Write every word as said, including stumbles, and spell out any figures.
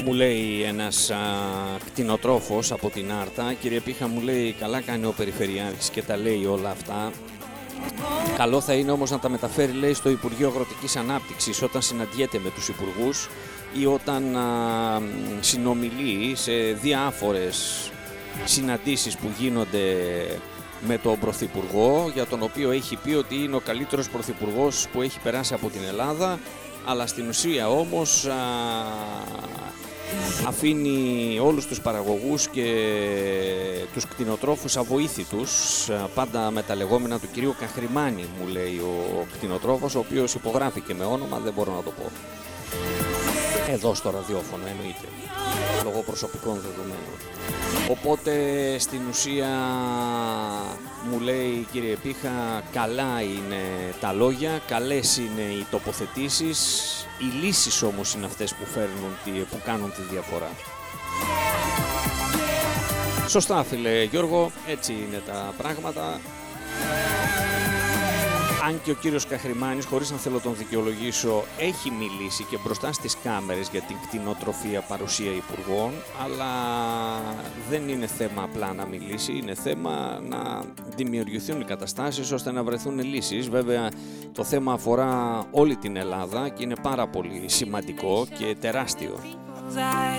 Μου λέει ένας α, κτηνοτρόφος από την Άρτα, κύριε Πίχα, μου λέει, καλά κάνει ο Περιφερειάρχης και τα λέει όλα αυτά. Καλό θα είναι όμως να τα μεταφέρει, λέει, στο Υπουργείο Αγροτικής Ανάπτυξης όταν συναντιέται με τους υπουργούς ή όταν α, συνομιλεί σε διάφορες συναντήσεις που γίνονται με τον Πρωθυπουργό, για τον οποίο έχει πει ότι είναι ο καλύτερος Πρωθυπουργός που έχει περάσει από την Ελλάδα, αλλά στην ουσία όμως α, αφήνει όλους τους παραγωγούς και τους κτηνοτρόφους αβοήθητους, πάντα με τα λεγόμενα του κυρίου Καχρημάνη, μου λέει ο κτηνοτρόφος, ο οποίος υπογράφηκε με όνομα, δεν μπορώ να το πω εδώ στο ραδιόφωνο, εννοείται, λόγω προσωπικών δεδομένων. Οπότε στην ουσία μου λέει, κύριε Πίχα, καλά είναι τα λόγια, καλές είναι οι τοποθετήσεις, οι λύσεις όμως είναι αυτές που φέρνουν, που κάνουν τη διαφορά. Σωστά, φίλε Γιώργο, έτσι είναι τα πράγματα. Αν και ο κύριος Καχρημάνης, χωρίς να θέλω τον δικαιολογήσω, έχει μιλήσει και μπροστά στις κάμερες για την κτηνοτροφία παρουσία υπουργών, αλλά δεν είναι θέμα απλά να μιλήσει, είναι θέμα να δημιουργηθούν οι καταστάσεις ώστε να βρεθούν λύσεις. Βέβαια το θέμα αφορά όλη την Ελλάδα και είναι πάρα πολύ σημαντικό και τεράστιο.